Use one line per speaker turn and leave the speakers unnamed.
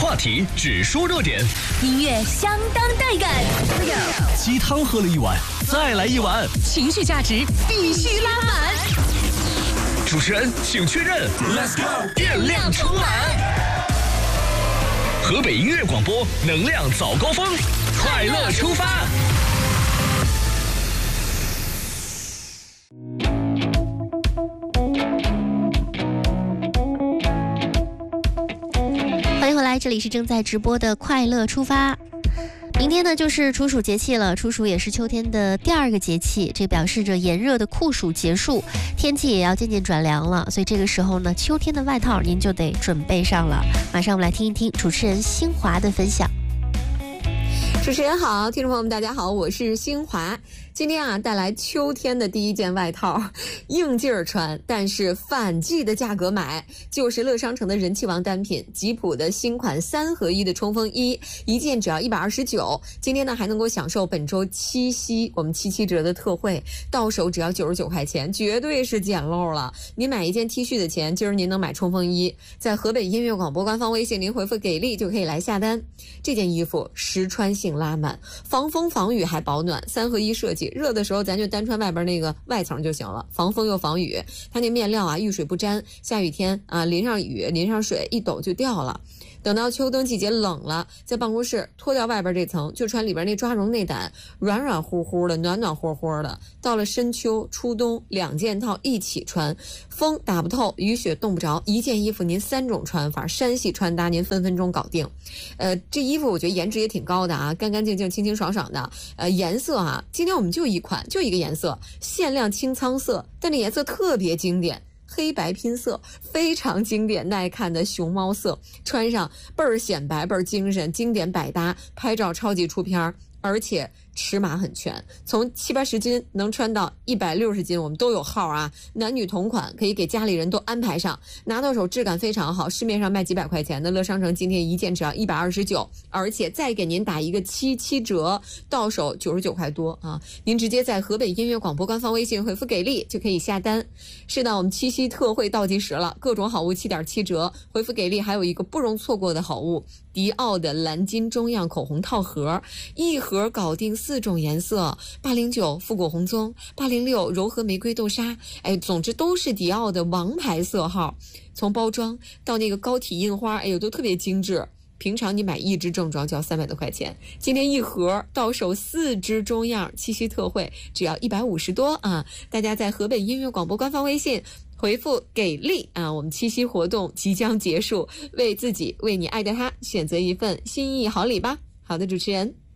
话题，只说热点，
音乐相当带感，
鸡汤喝了一碗，再来一碗，
情绪价值必须拉满。
主持人请确认 ，Let's go， 电量充满。河北音乐广播，能量早高峰，快乐出发。
欢迎回来，这里是正在直播的快乐出发。明天呢就是处暑节气了，处暑也是秋天的第二个节气，这表示着炎热的酷暑结束，天气也要渐渐转凉了，所以这个时候呢，秋天的外套您就得准备上了。马上我们来听一听主持人新华的分享。
主持人好，听众朋友们大家好，我是新华。今天带来秋天的第一件外套，应劲儿穿，但是反季的价格买，就是乐商城的人气王单品吉普的新款3合1的冲锋衣，一件只要129。今天呢还能够享受本周七夕我们77折的特惠，到手只要99块钱，绝对是捡漏了。您买一件 T 恤的钱，今儿您能买冲锋衣。在河北音乐广播官方微信您回复给力就可以来下单。这件衣服实穿性拉满，防风防雨还保暖，3合1设计。热的时候咱就单穿外边那个外层就行了，防风又防雨。它那面料遇水不沾，下雨天淋上雨淋上水一抖就掉了。等到秋冬季节冷了，在办公室脱掉外边这层，就穿里边那抓绒内胆，软软乎乎的，暖暖和和的。到了深秋初冬，2件套一起穿，风打不透，雨雪冻不着，一件衣服您3种穿法，山系穿搭您分分钟搞定。这衣服我觉得颜值也挺高的干干净净清清爽爽的。颜色今天我们就一款，就一个颜色，限量清仓色，但这颜色特别经典，黑白拼色，非常经典耐看的熊猫色，穿上倍儿显白倍儿精神，经典百搭，拍照超级出片，而且尺码很全，从70-80斤能穿到160斤，我们都有号男女同款，可以给家里人都安排上，拿到手质感非常好，市面上卖几百块钱的乐商城今天一件只要129，而且再给您打一个77折，到手99块多您直接在河北音乐广播官方微信回复给力就可以下单。是的，我们七夕特惠倒计时了，各种好物7.7折，回复给力还有一个不容错过的好物，迪奥的蓝金中样口红套盒，一盒搞定4种颜色，809复古红棕，806柔和玫瑰豆沙，总之都是迪奥的王牌色号，从包装到那个高体印花，都特别精致。平常你买1支正装就要300多块钱，今天一盒到手4支中样，七夕特惠只要150多大家在河北音乐广播官方微信回复给力我们七夕活动即将结束，为自己为你爱的他选择一份心意好礼吧。好的，主持人。